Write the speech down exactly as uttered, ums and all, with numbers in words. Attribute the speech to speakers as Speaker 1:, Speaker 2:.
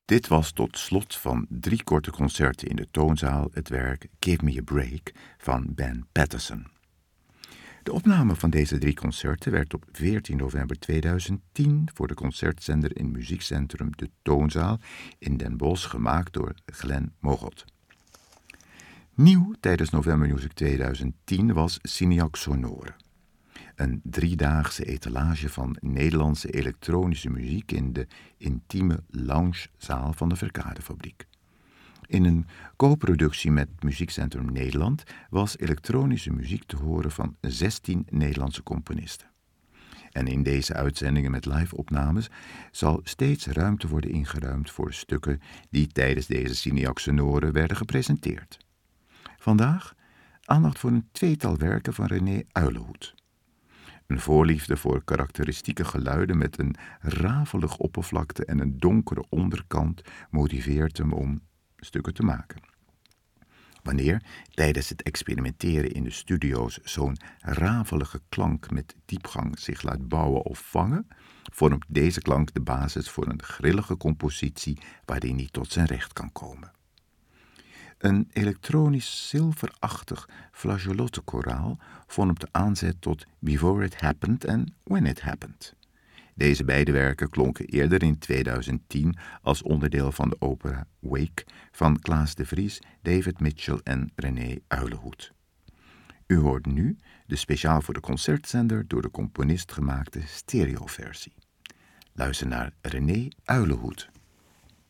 Speaker 1: Dit was tot slot van drie korte concerten in de Toonzaal het werk Give Me a Break van Ben Patterson. De opname van deze drie concerten werd op veertien november tweeduizend tien voor de concertzender in Muziekcentrum De Toonzaal in Den Bosch gemaakt door Glenn Mogot. Nieuw tijdens November Music tweeduizend tien was Signac Sonore. Een driedaagse etalage van Nederlandse elektronische muziek in de intieme loungezaal van de Verkadefabriek. In een co-productie met Muziekcentrum Nederland was elektronische muziek te horen van zestien Nederlandse componisten. En in deze uitzendingen met live-opnames zal steeds ruimte worden ingeruimd voor stukken die tijdens deze Signac Sonore werden gepresenteerd. Vandaag aandacht voor een tweetal werken van René Uilenhoed. Een voorliefde voor karakteristieke geluiden met een rafelig oppervlakte en een donkere onderkant motiveert hem om stukken te maken. Wanneer tijdens het experimenteren in de studio's zo'n rafelige klank met diepgang zich laat bouwen of vangen, vormt deze klank de basis voor een grillige compositie waarin hij tot zijn recht kan komen. Een elektronisch zilverachtig flageolettenkoraal vormt de aanzet tot Before It Happened en When It Happened. Deze beide werken klonken eerder in tweeduizend tien als onderdeel van de opera Wake van Klaas de Vries, David Mitchell en René Uilenhoed. U hoort nu de speciaal voor de concertzender door de componist gemaakte stereoversie. Luister naar René Uilenhoed.